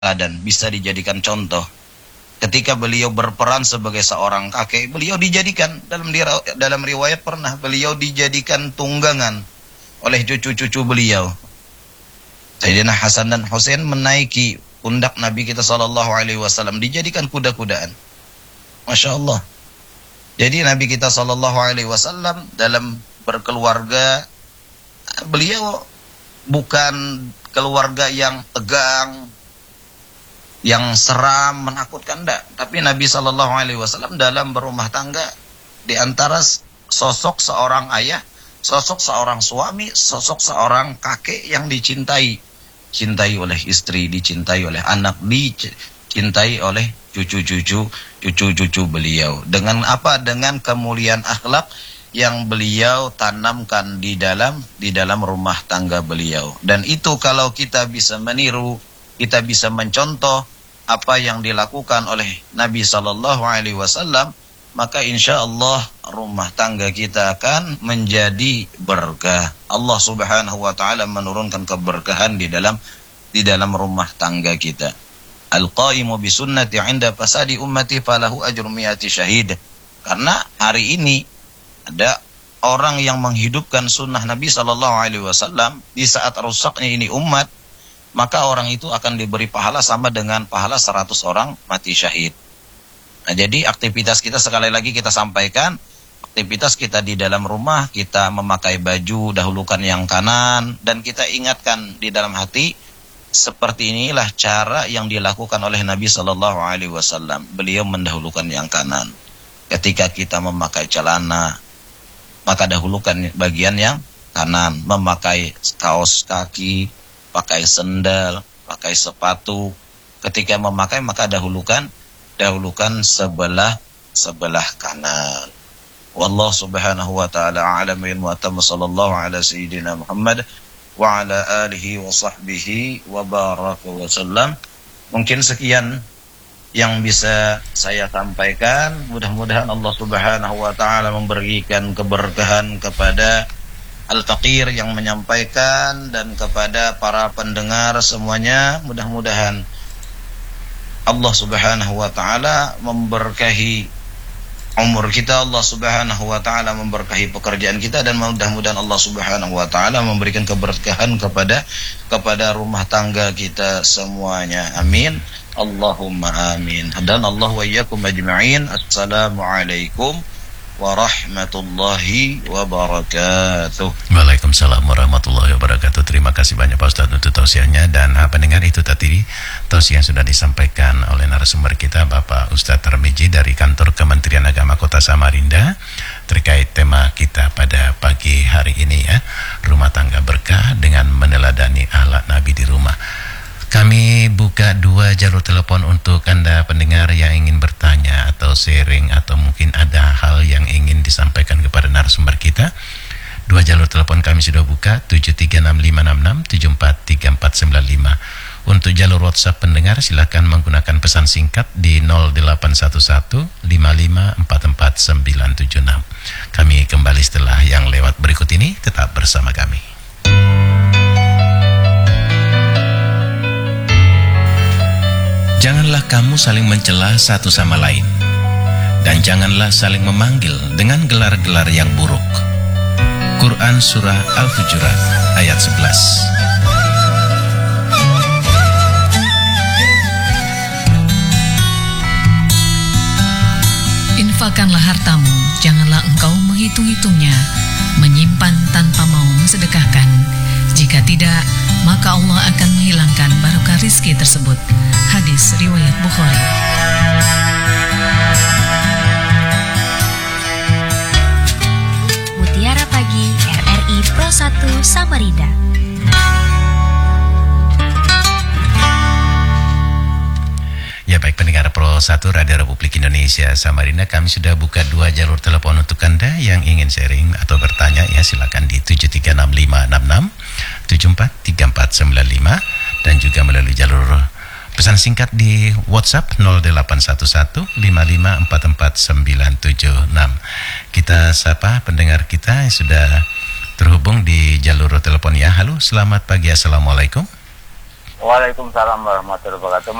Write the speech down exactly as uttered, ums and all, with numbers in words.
dan bisa dijadikan contoh. Ketika beliau berperan sebagai seorang kakek, beliau dijadikan dalam dalam riwayat pernah beliau dijadikan tunggangan oleh cucu-cucu beliau. Sayyidina Hasan dan Husain menaiki pundak Nabi kita sallallahu alaihi wasallam, dijadikan kuda-kudaan. Masya Allah. Jadi Nabi kita sallallahu alaihi wasallam dalam berkeluarga, beliau bukan keluarga yang tegang, yang seram, menakutkan, enggak. Tapi Nabi sallallahu alaihi wasallam dalam berumah tangga, di antara sosok seorang ayah, sosok seorang suami, sosok seorang kakek yang dicintai. Cintai oleh istri, dicintai oleh anak, dicintai oleh cucu-cucu, cucu-cucu beliau. Dengan apa? Dengan kemuliaan akhlak yang beliau tanamkan di dalam di dalam rumah tangga beliau. Dan itu kalau kita bisa meniru, kita bisa mencontoh apa yang dilakukan oleh Nabi sallallahu alaihi wasallam, maka insya Allah rumah tangga kita akan menjadi berkah. Allah Subhanahu wa taala menurunkan keberkahan di dalam di dalam rumah tangga kita. Al-qaimu bi sunnati 'inda fasadi ummati falahu ajru mi'ati syahid. Karena hari ini ada orang yang menghidupkan sunnah Nabi sallallahu alaihi wasallam di saat rusaknya ini umat, maka orang itu akan diberi pahala sama dengan pahala seratus orang mati syahid. Nah, jadi aktivitas kita sekali lagi kita sampaikan, aktivitas kita di dalam rumah, kita memakai baju dahulukan yang kanan, dan kita ingatkan di dalam hati, seperti inilah cara yang dilakukan oleh Nabi sallallahu alaihi wasallam. Beliau mendahulukan yang kanan. Ketika kita memakai celana, maka dahulukan bagian yang kanan. Memakai kaos kaki, pakai sendal, pakai sepatu, ketika memakai maka dahulukan dahulukan sebelah sebelah kanan. Wallahu subhanahu wa ta'ala a'lam wa sallallahu ala sayyidina Muhammad wa ala alihi wa sahbihi wa baraka wa sallam. Mungkin sekian yang bisa saya sampaikan. Mudah-mudahan Allah Subhanahu wa ta'ala memberikan keberkahan kepada Al-Faqir yang menyampaikan dan kepada para pendengar semuanya. Mudah-mudahan Allah Subhanahu wa ta'ala memberkahi umur kita, Allah Subhanahu wa ta'ala memberkahi pekerjaan kita, dan mudah-mudahan Allah Subhanahu wa ta'ala memberikan keberkahan kepada kepada rumah tangga kita semuanya. Amin. Allahumma amin. Dan Allah wa iyyakum ajma'in. Assalamualaikum warahmatullahi wabarakatuh. Waalaikumsalam warahmatullahi wabarakatuh. Terima kasih banyak Pak Ustadz untuk tausiahnya. Dan uh, pendengar, itu tadi tausiah yang sudah disampaikan oleh narasumber kita Bapak Ustadz Tarmizi dari kantor Kementerian Agama Kota Samarinda terkait tema kita pada pagi hari ini, ya, rumah tangga berkah dengan meneladani akhlak Nabi di rumah. Kami buka dua jalur telepon untuk Anda pendengar yang ingin bertanya atau sharing, atau mungkin ada hal yang ingin disampaikan kepada narasumber kita. Dua jalur telepon kami sudah buka, tujuh tiga enam lima enam enam tujuh empat tiga empat sembilan lima. Untuk jalur WhatsApp pendengar, silakan menggunakan pesan singkat di nol delapan satu satu lima lima empat empat sembilan tujuh enam. Kami kembali setelah yang lewat berikut ini. Tetap bersama kami. Janganlah kamu saling mencela satu sama lain, dan janganlah saling memanggil dengan gelar-gelar yang buruk. Quran Surah Al-Hujurat ayat sebelas. Infakkanlah hartamu, janganlah engkau menghitung-hitungnya, menyimpan tanpa mau mensedekahkan. Jika tidak, maka Allah akan menghilangkan barokah rizki tersebut. Hadis riwayat Bukhari. Mutiara Pagi R R I Pro satu Samarinda. Ya, baik pendengar Pro satu Radio Republik Indonesia Samarinda, kami sudah buka dua jalur telepon untuk Anda yang ingin sharing atau bertanya, ya, silakan di tujuh tiga enam lima enam enam tujuh empat tiga empat sembilan lima, dan juga melalui jalur pesan singkat di WhatsApp nol delapan satu satu lima lima empat empat sembilan tujuh enam. Kita sapa pendengar kita yang sudah terhubung di jalur telepon, ya. Halo, selamat pagi, assalamualaikum. Waalaikumsalam warahmatullahi wabarakatuh.